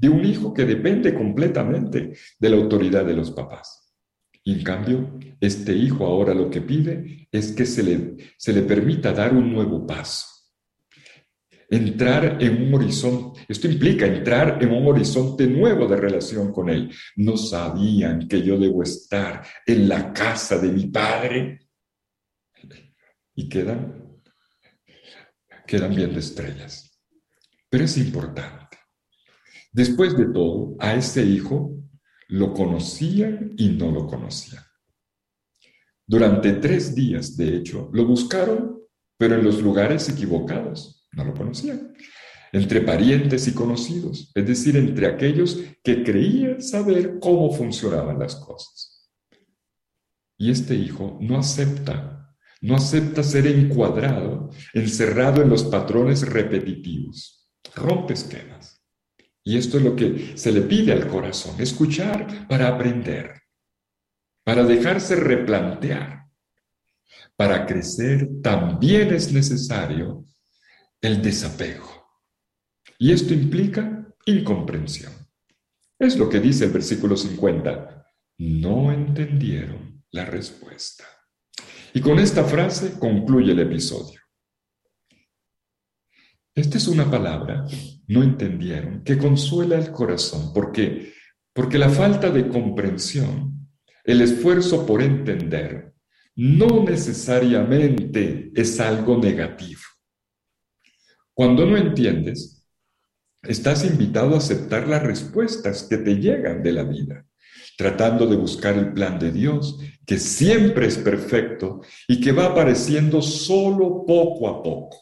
de un hijo que depende completamente de la autoridad de los papás. Y en cambio, este hijo ahora lo que pide es que se le permita dar un nuevo paso, entrar en un horizonte. Esto implica entrar en un horizonte nuevo de relación con él. ¿No sabían que yo debo estar en la casa de mi padre? Y quedan viendo estrellas. Pero es importante. Después de todo, a ese hijo lo conocían y no lo conocían. Durante 3 días, de hecho, lo buscaron, pero en los lugares equivocados. No lo conocían. Entre parientes y conocidos, es decir, entre aquellos que creían saber cómo funcionaban las cosas. Y este hijo no acepta ser encuadrado, encerrado en los patrones repetitivos. Rompe esquemas. Y esto es lo que se le pide al corazón, escuchar para aprender, para dejarse replantear. Para crecer también es necesario el desapego. Y esto implica incomprensión. Es lo que dice el versículo 50. No entendieron la respuesta. Y con esta frase concluye el episodio. Esta es una palabra, no entendieron, que consuela el corazón. ¿Por qué? Porque la falta de comprensión, el esfuerzo por entender, no necesariamente es algo negativo. Cuando no entiendes, estás invitado a aceptar las respuestas que te llegan de la vida, tratando de buscar el plan de Dios, que siempre es perfecto y que va apareciendo solo poco a poco.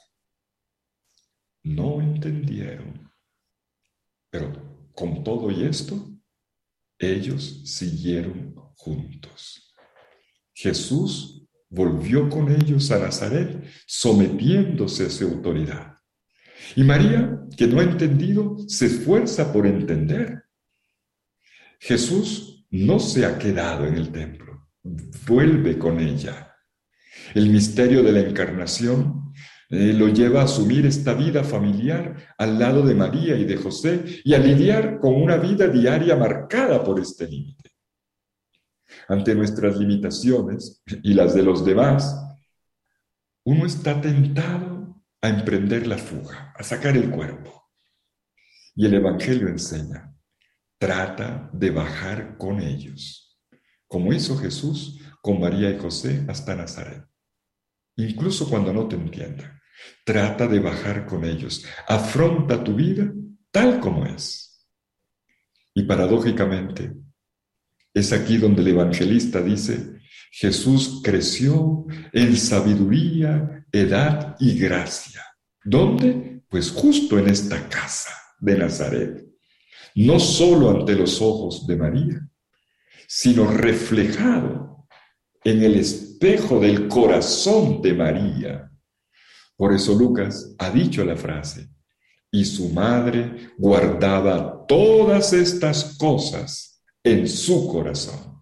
No entendieron, pero con todo y esto, ellos siguieron juntos. Jesús volvió con ellos a Nazaret, sometiéndose a su autoridad. Y María, que no ha entendido, se esfuerza por entender. Jesús no se ha quedado en el templo, vuelve con ella. El misterio de la encarnación lo lleva a asumir esta vida familiar al lado de María y de José y a lidiar con una vida diaria marcada por este límite. Ante nuestras limitaciones y las de los demás, uno está tentado a emprender la fuga, a sacar el cuerpo. Y el Evangelio enseña, trata de bajar con ellos, como hizo Jesús con María y José hasta Nazaret. Incluso cuando no te entiendan, trata de bajar con ellos, afronta tu vida tal como es. Y paradójicamente, es aquí donde el evangelista dice, Jesús creció en sabiduría, edad y gracia. ¿Dónde? Pues justo en esta casa de Nazaret. No solo ante los ojos de María, sino reflejado en el espejo del corazón de María. Por eso Lucas ha dicho la frase, y su madre guardaba todas estas cosas en su corazón.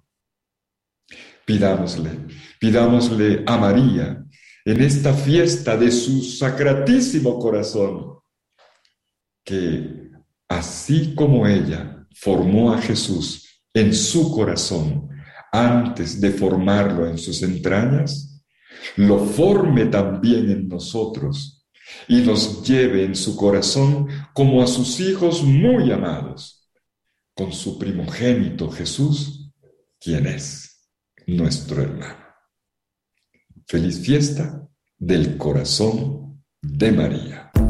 Pidámosle a María en esta fiesta de su sacratísimo corazón, que así como ella formó a Jesús en su corazón antes de formarlo en sus entrañas, lo forme también en nosotros y nos lleve en su corazón como a sus hijos muy amados, con su primogénito Jesús, quien es nuestro hermano. Feliz fiesta del corazón de María.